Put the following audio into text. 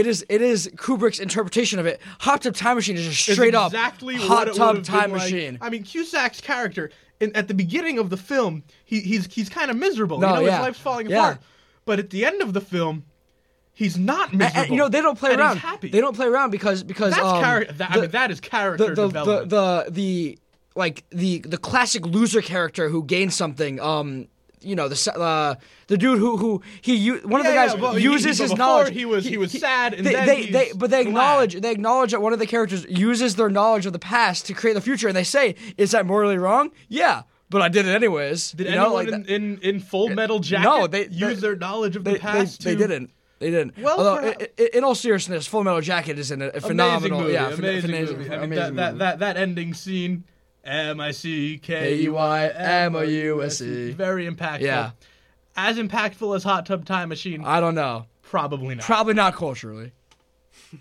it is Kubrick's interpretation of it. Hot Tub Time Machine is just straight up exactly what Hot it Tub would've Time been like. Machine. I mean, Cusack's character at the beginning of the film, he's kind of miserable. No, his yeah. life's falling Yeah. apart. But at the end of the film, he's not miserable. And, they don't play and around. He's happy. They don't play around because That's that is character development. the classic loser character who gains something. The dude who one of the guys uses his knowledge. He was sad, and they glad. acknowledge that one of the characters uses their knowledge of the past to create the future, and they say, "Is that morally wrong?" Yeah. But I did it anyways. Did anyone in Full Metal Jacket use their knowledge of the past? They didn't. Well, although, in all seriousness, Full Metal Jacket is a phenomenal, amazing movie. I mean, that ending scene, MICKEYMOUSE, very impactful. Yeah, as impactful as Hot Tub Time Machine. I don't know. Probably not. Probably not culturally.